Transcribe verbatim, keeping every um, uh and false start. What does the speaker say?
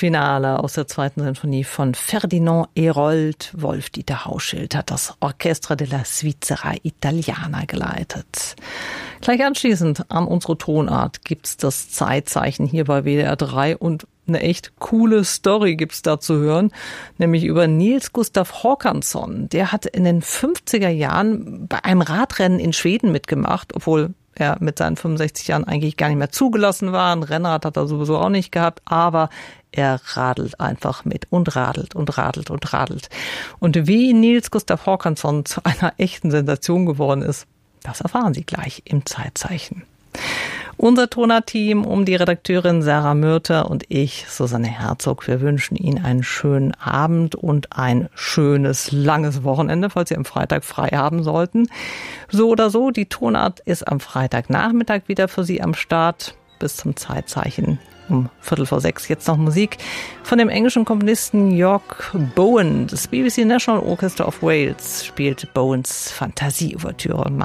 Finale aus der zweiten Sinfonie von Ferdinand Hérold. Wolf-Dieter Hauschild hat das Orchestra della Svizzera Italiana geleitet. Gleich anschließend an unsere Tonart gibt's das Zeitzeichen hier bei W D R drei und eine echt coole Story gibt's da zu hören, nämlich über Nils Gustav Håkansson. Der hat in den fünfziger Jahren bei einem Radrennen in Schweden mitgemacht, obwohl er mit seinen fünfundsechzig Jahren eigentlich gar nicht mehr zugelassen war. Ein Rennrad hat er sowieso auch nicht gehabt, aber er radelt einfach mit und radelt und radelt und radelt. Und wie Nils Gustav Håkansson zu einer echten Sensation geworden ist, das erfahren Sie gleich im Zeitzeichen. Unser Toner-Team um die Redakteurin Sarah Mürter und ich, Susanne Herzog, wir wünschen Ihnen einen schönen Abend und ein schönes, langes Wochenende, falls Sie am Freitag frei haben sollten. So oder so, die Tonart ist am Freitagnachmittag wieder für Sie am Start. Bis zum Zeitzeichen um Viertel vor sechs. Jetzt noch Musik von dem englischen Komponisten York Bowen. Das B B C National Orchestra of Wales spielt Bowens Fantasie-Ouvertüre.